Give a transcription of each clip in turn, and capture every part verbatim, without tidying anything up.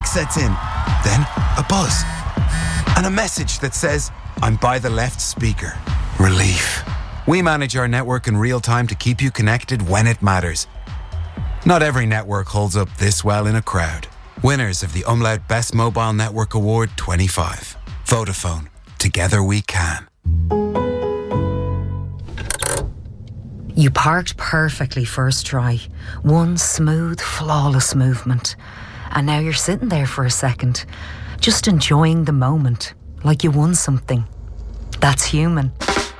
sets in. Then a buzz. And a message that says, I'm by the left speaker. Relief. We manage our network in real time to keep you connected when it matters. Not every network holds up this well in a crowd. Winners of the Umlaut Best Mobile Network Award twenty-five. Vodafone. Together we can. You parked perfectly first try. One smooth, flawless movement. And now you're sitting there for a second, just enjoying the moment, like you won something. That's human.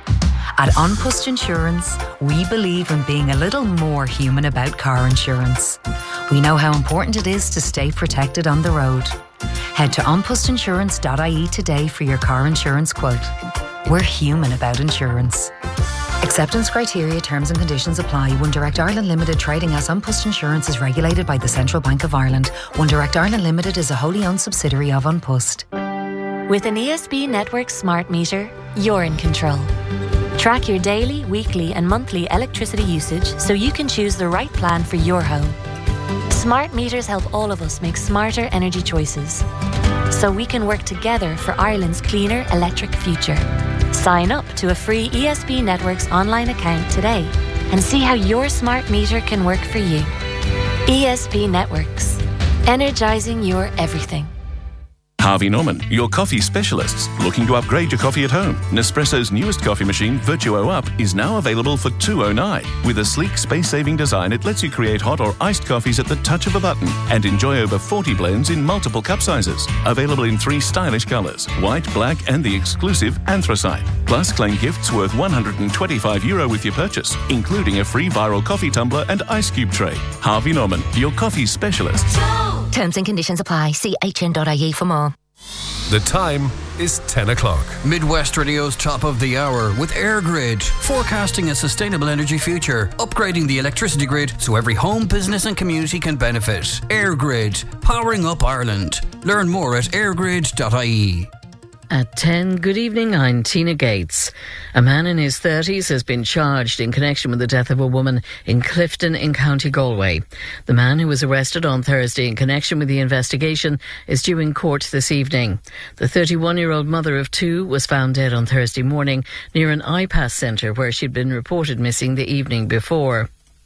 At An Post Insurance, we believe in being a little more human about car insurance. We know how important it is to stay protected on the road. Head to an post insurance dot I E today for your car insurance quote. We're human about insurance. Acceptance criteria, terms and conditions apply. One Direct Ireland Limited trading as An Post Insurance is regulated by the Central Bank of Ireland. One Direct Ireland Limited is a wholly owned subsidiary of An Post. With an E S B Network smart meter, you're in control. Track your daily, weekly and monthly electricity usage so you can choose the right plan for your home. Smart meters help all of us make smarter energy choices, so we can work together for Ireland's cleaner electric future. Sign up to a free E S B Networks online account today and see how your smart meter can work for you. E S B Networks. Energising your everything. Harvey Norman, your coffee specialists. Looking to upgrade your coffee at home? Nespresso's newest coffee machine, Virtuo Up, is now available for two hundred nine dollars. With a sleek, space-saving design, it lets you create hot or iced coffees at the touch of a button and enjoy over forty blends in multiple cup sizes. Available in three stylish colours, white, black and the exclusive anthracite. Plus, claim gifts worth one hundred twenty-five euro with your purchase, including a free viral coffee tumbler and ice cube tray. Harvey Norman, your coffee specialists. Terms and conditions apply. See H N dot I E for more. The time is ten o'clock. Midwest Radio's top of the hour with EirGrid, forecasting a sustainable energy future, upgrading the electricity grid so every home, business and community can benefit. EirGrid, powering up Ireland. Learn more at air grid dot I E. At ten, good evening, I'm Tina Gates. A man in his thirties has been charged in connection with the death of a woman in Clifton in County Galway. The man, who was arrested on Thursday in connection with the investigation, is due in court this evening. The thirty-one-year-old mother of two was found dead on Thursday morning near an I PASS centre where she'd been reported missing the evening before.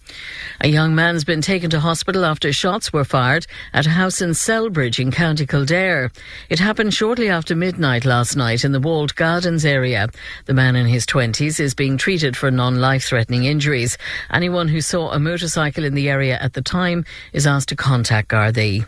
A young man's been taken to hospital after shots were fired at a house in Selbridge in County Kildare. It happened shortly after midnight last night in the Walled Gardens area. The man in his twenties is being treated for non-life-threatening injuries. Anyone who saw a motorcycle in the area at the time is asked to contact Gardaí.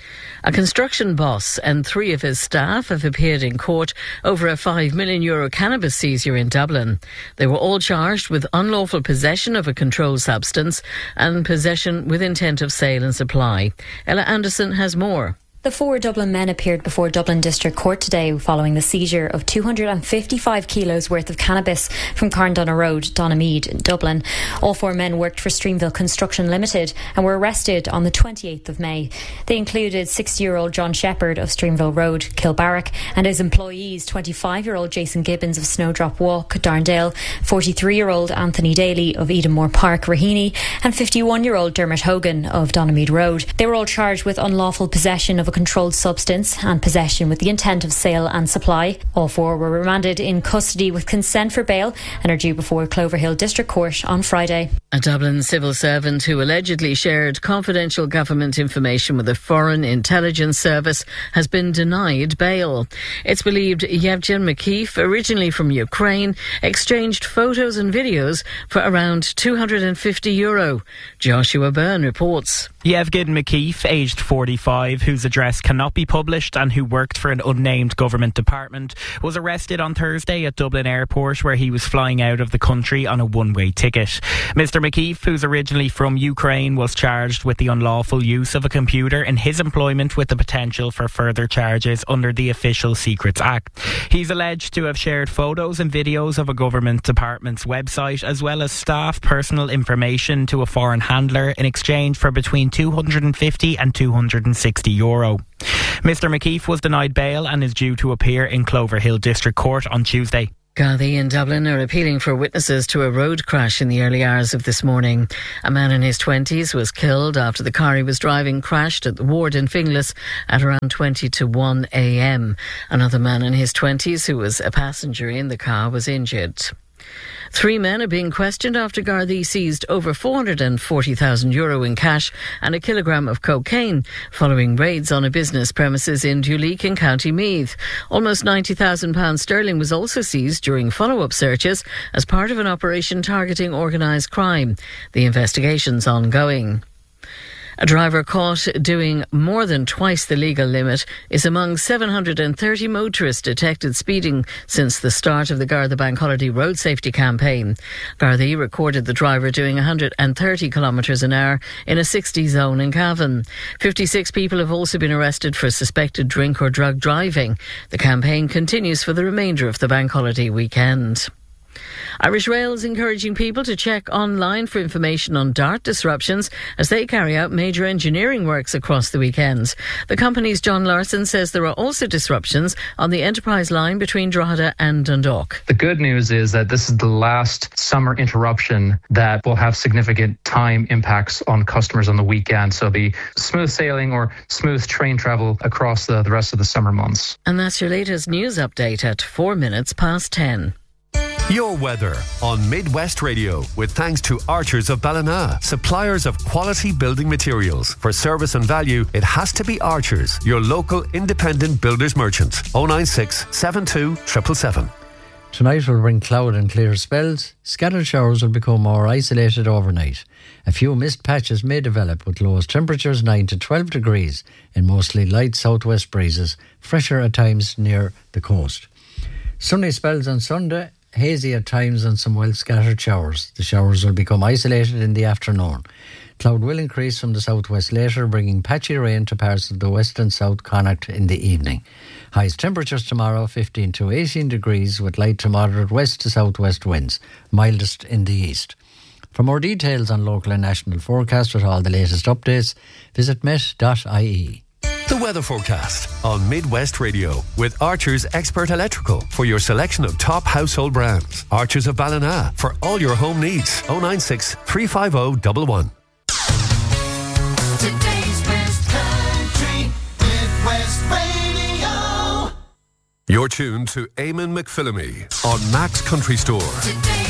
A construction boss and three of his staff have appeared in court over a five million euro cannabis seizure in Dublin. They were all charged with unlawful possession of a controlled substance and possession with intent of sale and supply. Ella Anderson has more. The four Dublin men appeared before Dublin District Court today following the seizure of two hundred fifty-five kilos worth of cannabis from Carndonagh Road, Donamead, Dublin. All four men worked for Streamville Construction Limited and were arrested on the twenty-eighth of May. They included sixty-year-old John Shepherd of Streamville Road, Kilbarrack, and his employees, twenty-five-year-old Jason Gibbons of Snowdrop Walk, Darndale, forty-three-year-old Anthony Daly of Edenmore Park, Raheny, and fifty-one-year-old Dermot Hogan of Donamead Road. They were all charged with unlawful possession of a controlled substance and possession with the intent of sale and supply. All four were remanded in custody with consent for bail and are due before Cloverhill District Court on Friday. A Dublin civil servant who allegedly shared confidential government information with a foreign intelligence service has been denied bail. It's believed Yevgen McKeith, originally from Ukraine, exchanged photos and videos for around two hundred fifty euro. Joshua Byrne reports. Yevgen McKeith, aged forty-five, whose address cannot be published and who worked for an unnamed government department, was arrested on Thursday at Dublin Airport, where he was flying out of the country on a one-way ticket. Mister McKeith, who's originally from Ukraine, was charged with the unlawful use of a computer in his employment, with the potential for further charges under the Official Secrets Act. He's alleged to have shared photos and videos of a government department's website, as well as staff personal information, to a foreign handler in exchange for between two hundred fifty and two hundred sixty euro. Mister McKeith was denied bail and is due to appear in Cloverhill District Court on Tuesday. Gardaí in Dublin are appealing for witnesses to a road crash in the early hours of this morning. A man in his twenties was killed after the car he was driving crashed at the ward in Finglas at around twenty to one a.m. Another man in his twenties who was a passenger in the car was injured. Three men are being questioned after Gardaí seized over four hundred forty thousand euro in cash and a kilogram of cocaine following raids on a business premises in Duleek in County Meath. Almost ninety thousand pounds sterling was also seized during follow-up searches as part of an operation targeting organised crime. The investigation's ongoing. A driver caught doing more than twice the legal limit is among seven hundred thirty motorists detected speeding since the start of the Garda Bank Holiday Road Safety Campaign. Gardaí recorded the driver doing one hundred thirty kilometres an hour in a sixty zone in Cavan. fifty-six people have also been arrested for suspected drink or drug driving. The campaign continues for the remainder of the Bank Holiday weekend. Irish Rail is encouraging people to check online for information on DART disruptions as they carry out major engineering works across the weekend. The company's John Larson says there are also disruptions on the Enterprise line between Drogheda and Dundalk. The good news is that this is the last summer interruption that will have significant time impacts on customers on the weekend. So the smooth sailing or smooth train travel across the, the rest of the summer months. And that's your latest news update at four minutes past ten. Your weather on Midwest Radio with thanks to Archers of Ballina, suppliers of quality building materials. For service and value, it has to be Archers, your local independent builders merchant. oh nine six, seven two, seven seven seven. Tonight will bring cloud and clear spells. Scattered showers will become more isolated overnight. A few mist patches may develop with lowest temperatures nine to twelve degrees in mostly light southwest breezes, fresher at times near the coast. Sunny spells on Sunday. Hazy at times and some well scattered showers. The showers will become isolated in the afternoon. Cloud will increase from the southwest later, bringing patchy rain to parts of the west and south Connacht in the evening. Highest temperatures tomorrow fifteen to eighteen degrees with light to moderate west to southwest winds, mildest in the east. For more details on local and national forecasts with all the latest updates, visit met dot I E. The weather forecast on Midwest Radio with Archers Expert Electrical for your selection of top household brands. Archers of Ballina for all your home needs. oh nine six, three five oh, one one. Today's best country, Midwest Radio. You're tuned to Eamon McPhillamy on Max Country Store. Today